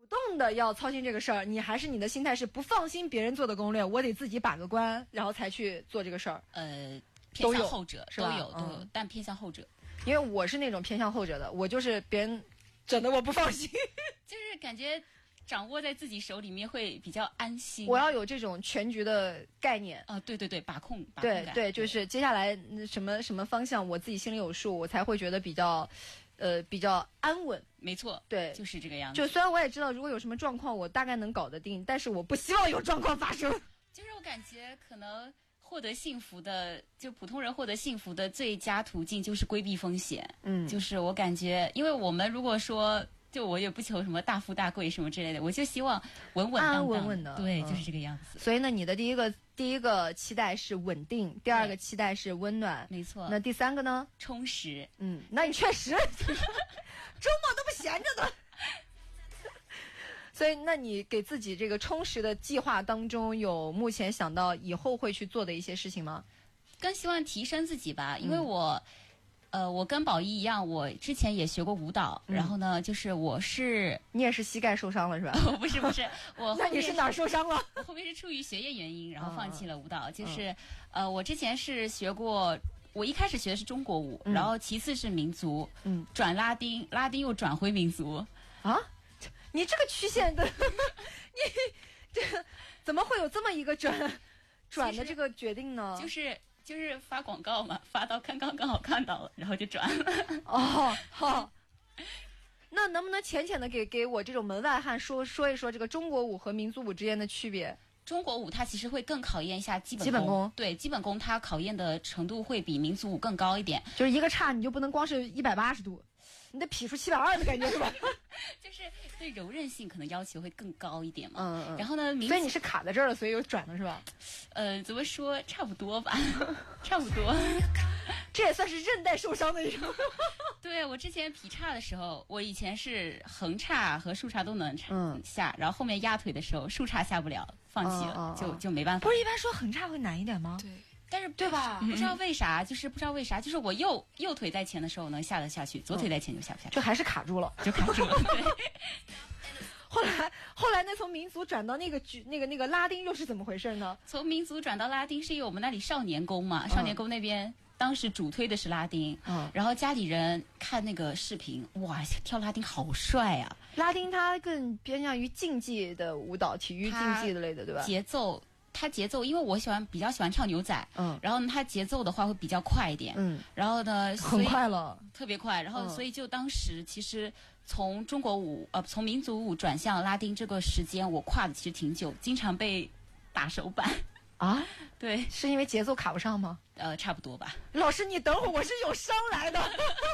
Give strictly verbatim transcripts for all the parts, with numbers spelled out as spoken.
动的要操心这个事儿，你还是你的心态是不放心别人做的攻略，我得自己把个关，然后才去做这个事儿？ 呃，偏向后者，都有都有，都有嗯， 但偏向后者。 因为我是那种偏向后者的，我就是别人整的我不放心， 就是感觉掌握在自己手里面会比较安心。 我要有这种全局的概念啊、呃，对对对，把控，把控感对对，就是接下来什么什么方向，我自己心里有数，我才会觉得比较，呃，比较安稳。 没错， 对， 就是这个样子。 就虽然我也知道，如果有什么状况，我大概能搞得定，但是我不希望有状况发生。 就是我感觉可能。获得幸福的，就普通人获得幸福的最佳途径就是规避风险。 嗯， 就是我感觉，因为我们如果说，就我也不求什么大富大贵什么之类的，我就希望稳稳当当， 安安稳稳的， 对、 嗯， 就是这个样子。 所以呢，你的第一个第一个期待是稳定，第二个期待是温暖， 没错。 那第三个呢？ 充实。 嗯，那你确实周末都不闲着的。所以，那你给自己这个充实的计划当中，有目前想到以后会去做的一些事情吗？ 更希望提升自己吧，因为我，嗯、呃，我跟宝仪一样，我之前也学过舞蹈，嗯、然后呢，就是我是你也是膝盖受伤了是吧？ 不是不是，我那你是哪儿受伤了？ 我后面是出于学业原因，然后放弃了舞蹈。 嗯、 就是，呃，我之前是学过。我一开始学的是中国舞， 嗯、 然后其次是民族， 嗯， 转拉丁，拉丁又转回民族， 啊。你这个曲线的，你这怎么会有这么一个转转的这个决定呢？ 就是就是发广告嘛，发到刚刚刚好看到了，然后就转了。 哦，好，那能不能浅浅的给给我这种门外汉说说一说这个中国舞和民族舞之间的区别？ 中国舞它其实会更考验一下基本功， 基本功对基本功它考验的程度会比民族舞更高一点， 就是一个叉你就不能光是一百八十度。你得劈出七百二的感觉是吧？ 就是对柔韧性可能要求会更高一点嘛。 嗯嗯。 然后呢， 所以你是卡在这儿了，所以有转的是吧？ 呃，怎么说？差不多吧，差不多。 这也算是韧带受伤的一种。 对，我之前劈叉的时候，我以前是横叉和竖叉都能嗯下，然后后面压腿的时候，竖叉下不了，放弃了， 嗯嗯、 就就没办法。 不是一般说横叉会难一点吗？ 对。但是对吧？ 不知道为啥，就是不知道为啥，就是我右右腿在前的时候能下得下去，左腿在前就下不下去， 就还是卡住了， 就卡住了。对。 后来后来那从民族转到那个那个那个拉丁又是怎么回事呢？ 从民族转到拉丁是因为我们那里少年宫嘛，少年宫那边当时主推的是拉丁， 嗯， 然后家里人看那个视频，哇，跳拉丁好帅啊！ 拉丁它更偏向于竞技的舞蹈，体育竞技的类的，对吧？ 节奏。它节奏，因为我喜欢比较喜欢唱牛仔， 嗯， 然后呢，它节奏的话会比较快一点， 嗯， 然后呢， 很快了， 特别快，然后、嗯、所以就当时其实从中国舞呃从民族舞转向拉丁这个时间，我跨的其实挺久，经常被打手板啊， 对， 是因为节奏卡不上吗？ 呃，差不多吧。 老师，你等会儿，我是有伤来的。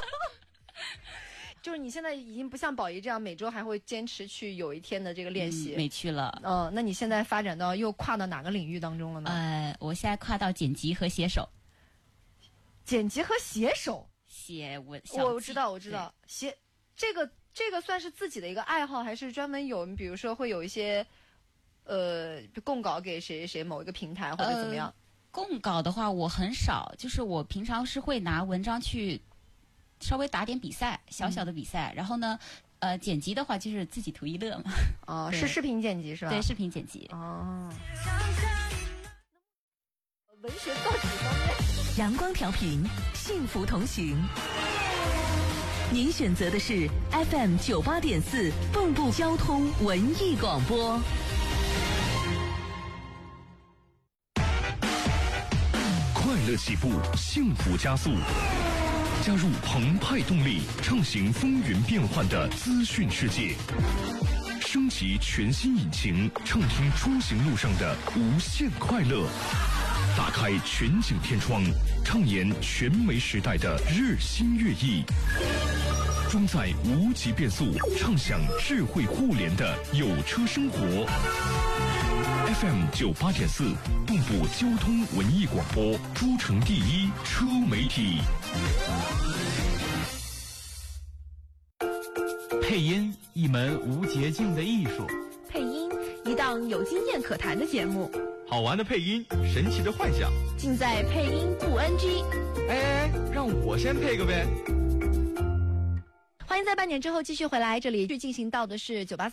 就是你现在已经不像宝仪这样每周还会坚持去有一天的这个练习， 嗯、没去了。 嗯、呃，那你现在发展到又跨到哪个领域当中了呢？ 呃，我现在跨到剪辑和写手。 剪辑和写手， 写文， 我知道，我知道，写这个这个算是自己的一个爱好，还是专门有，比如说会有一些呃供稿给谁谁某一个平台或者怎么样？ 呃、供稿的话，我很少，就是我平常是会拿文章去。稍微打点比赛，小小的比赛，嗯、然后呢，呃，剪辑的话就是自己图一乐嘛。 哦，是视频剪辑是吧？ 对，视频剪辑。 哦。文学造诣方面， 阳光调频，幸福同行。您选择的是 F M 九八点四蚌埠交通文艺广播。 快乐起步，幸福加速。加入澎湃动力，畅行风云变幻的资讯世界，升级全新引擎，畅听出行路上的无限快乐。打开全景天窗，畅言全媒时代的日新月异。装载无极变速，畅享智慧互联的有车生活。F M 九八点四，蚌埠交通文艺广播，诸城第一车媒体。 配音，一门无捷径的艺术。 配音，一档有经验可谈的节目。 好玩的配音，神奇的幻想， 尽在配音不 N G。 哎哎，让我先配个呗。 欢迎在半点之后继续回来，这里去进行到的是九八。